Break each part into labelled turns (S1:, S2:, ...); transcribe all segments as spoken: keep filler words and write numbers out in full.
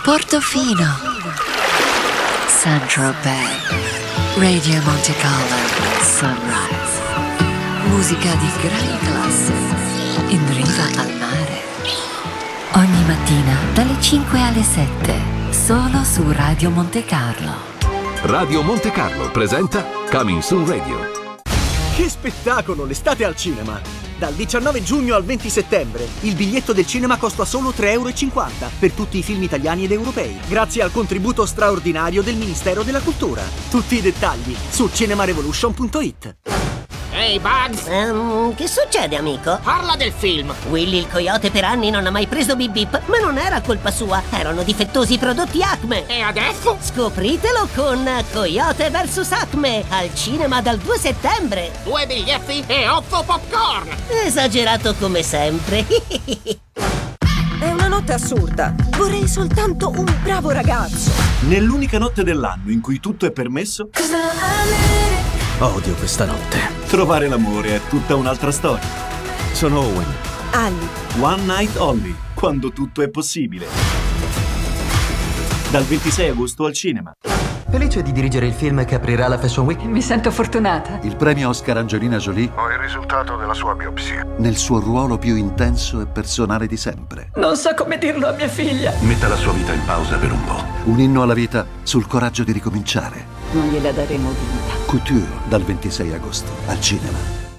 S1: Portofino, Central Bay, Radio Monte Carlo, Sunrise. Musica di grande classe, in riva al mare. Ogni mattina dalle cinque alle sette, solo su Radio Monte Carlo.
S2: Radio Monte Carlo presenta Coming Soon Radio.
S3: Che spettacolo, l'estate al cinema! Dal diciannove giugno al venti settembre il biglietto del cinema costa solo tre e cinquanta euro per tutti i film italiani ed europei, grazie al contributo straordinario del Ministero della Cultura. Tutti i dettagli su cinemarevolution punto it.
S4: Ehi, hey Bugs!
S5: Um, che succede, amico?
S4: Parla del film!
S5: Willy il coyote per anni non ha mai preso Bip Bip, ma non era colpa sua, erano difettosi i prodotti Acme!
S4: E adesso?
S5: Scopritelo con Coyote versus Acme, al cinema dal due settembre!
S4: Due biglietti e otto popcorn!
S5: Esagerato come sempre!
S6: È una notte assurda, vorrei soltanto un bravo ragazzo!
S3: Nell'unica notte dell'anno in cui tutto è permesso... Odio questa notte. Trovare l'amore è tutta un'altra storia. Sono Owen.
S6: Ali.
S3: One Night Only, quando tutto è possibile. Dal ventisei agosto al cinema.
S7: Felice di dirigere il film che aprirà la Fashion Week.
S8: Mi sento fortunata.
S9: Il premio Oscar Angelina Jolie.
S10: Ho il risultato della sua biopsia.
S9: Nel suo ruolo più intenso e personale di sempre.
S8: Non so come dirlo a mia figlia.
S10: Metta la sua vita in pausa per un po'.
S9: Un inno alla vita sul coraggio di ricominciare.
S8: Non gliela daremo vinta.
S9: Couture, dal ventisei agosto al cinema.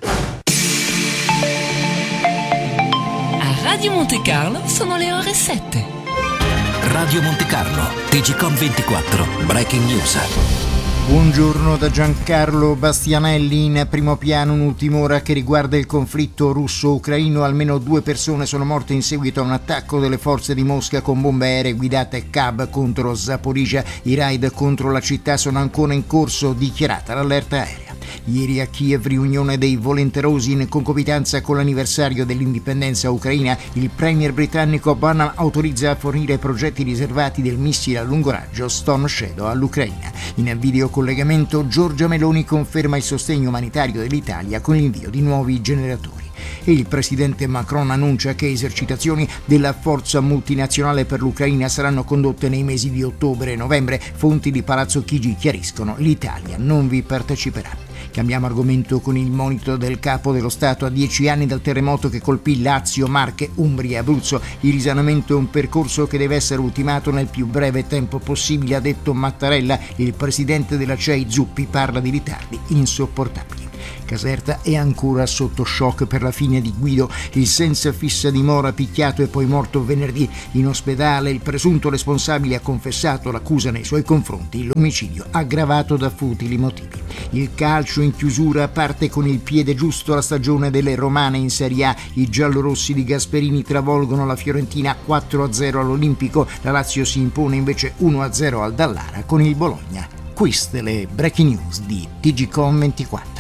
S11: A Radio Monte Carlo sono le ore sette.
S12: Radio Monte Carlo, T G Com ventiquattro, Breaking News.
S13: Buongiorno da Giancarlo Bastianelli. In primo piano un'ultima ora che riguarda il conflitto russo-ucraino. Almeno due persone sono morte in seguito a un attacco delle forze di Mosca con bombe aeree guidate Kab contro Zaporizhzhia. I raid contro la città sono ancora in corso, dichiarata l'allerta aerea. Ieri a Kiev riunione dei volenterosi in concomitanza con l'anniversario dell'indipendenza ucraina. Il premier britannico Bonham autorizza a fornire progetti riservati del missile a lungo raggio Storm Shadow all'Ucraina. In videocollegamento Giorgia Meloni conferma il sostegno umanitario dell'Italia con l'invio di nuovi generatori. E il presidente Macron annuncia che esercitazioni della forza multinazionale per l'Ucraina saranno condotte nei mesi di ottobre e novembre. Fonti di Palazzo Chigi chiariscono: l'Italia non vi parteciperà. Cambiamo argomento con il monito del capo dello Stato a dieci anni dal terremoto che colpì Lazio, Marche, Umbria e Abruzzo. Il risanamento è un percorso che deve essere ultimato nel più breve tempo possibile, ha detto Mattarella. Il presidente della C E I Zuppi parla di ritardi insopportabili. Caserta è ancora sotto shock per la fine di Guido, il senza fissa dimora picchiato e poi morto venerdì in ospedale. Il presunto responsabile ha confessato l'accusa nei suoi confronti, l'omicidio aggravato da futili motivi. Il calcio in chiusura parte con il piede giusto la stagione delle romane in Serie A. I giallorossi di Gasperini travolgono la Fiorentina quattro a zero all'Olimpico, la Lazio si impone invece uno a zero al Dallara con il Bologna. Queste le breaking news di T G Com ventiquattro.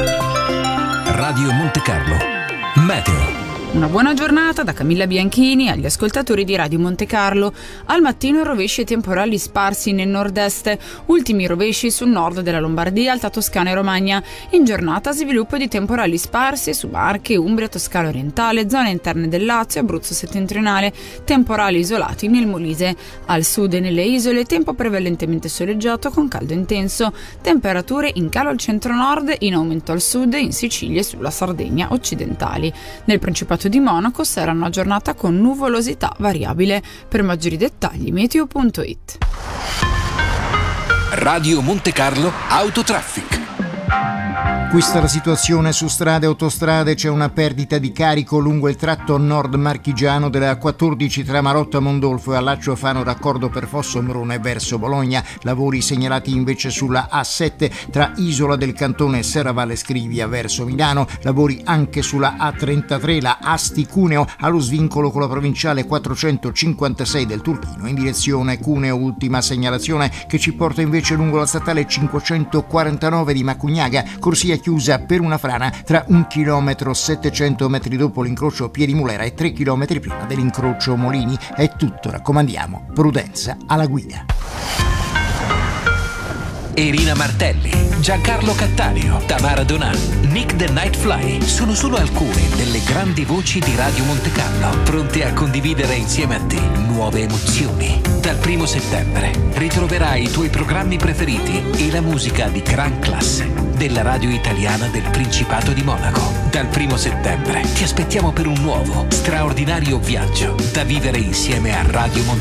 S12: Radio Monte Carlo, Meteo.
S14: Una buona giornata da Camilla Bianchini agli ascoltatori di Radio Monte Carlo. Al mattino rovesci e temporali sparsi nel nord-est, ultimi rovesci sul nord della Lombardia, Alta Toscana e Romagna. In giornata sviluppo di temporali sparsi su Marche, Umbria, Toscana orientale, zone interne del Lazio, Abruzzo settentrionale, temporali isolati nel Molise. Al sud e nelle isole tempo prevalentemente soleggiato con caldo intenso, temperature in calo al centro-nord, in aumento al sud e in Sicilia e sulla Sardegna occidentali. Nel Principato di Monaco sarà una giornata con nuvolosità variabile. Per maggiori dettagli meteo punto it.
S12: Radio Monte Carlo Autotraffic.
S13: Questa è la situazione su strade e autostrade. C'è una perdita di carico lungo il tratto nord marchigiano della A quattordici tra Marotta Mondolfo e Allaccio Fano raccordo per Fossombrone verso Bologna. Lavori segnalati invece sulla A sette tra Isola del Cantone e Serravalle Scrivia verso Milano. Lavori anche sulla A trentatré, la Asti-Cuneo, allo svincolo con la provinciale quattrocentocinquantasei del Turchino in direzione Cuneo. Ultima segnalazione che ci porta invece lungo la statale cinquecentoquarantanove di Macugnaga, corsia chiusa per una frana tra un chilometro settecento metri dopo l'incrocio Piedimulera e tre chilometri prima dell'incrocio Molini. È tutto, raccomandiamo prudenza alla guida.
S12: Irina Martelli, Giancarlo Cattaneo, Tamara Donà, Nick the Nightfly sono solo alcune delle grandi voci di Radio Monte Carlo, pronte a condividere insieme a te nuove emozioni. Dal primo settembre ritroverai i tuoi programmi preferiti e la musica di gran classe della radio italiana del Principato di Monaco. Dal primo settembre ti aspettiamo per un nuovo, straordinario viaggio da vivere insieme a Radio Monte